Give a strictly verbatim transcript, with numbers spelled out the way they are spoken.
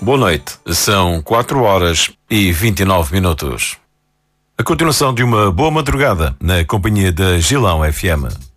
Boa noite, são quatro horas e vinte e nove minutos. A continuação de uma boa madrugada na companhia da Gilão F M.